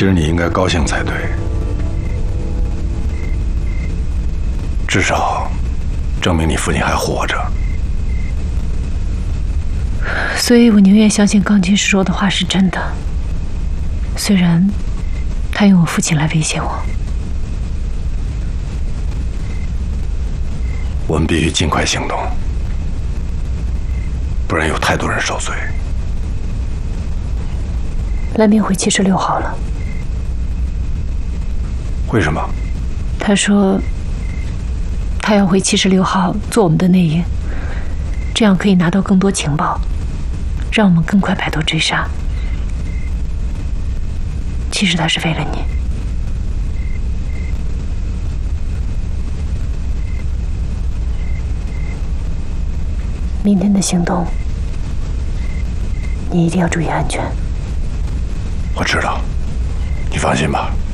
实你应该高兴才对，至少证明你父亲还活着。 所以我宁愿相信钢琴师说的话是真的，虽然他用我父亲来威胁我。 我们必须尽快行动，不然有太多人受罪。 蓝明回76号了。 为什么？ 他说他要回76号做我们的内应，这样可以拿到更多情报，让我们更快摆脱追杀。其实他是为了你。明天的行动，你一定要注意安全。 我知道，你放心吧。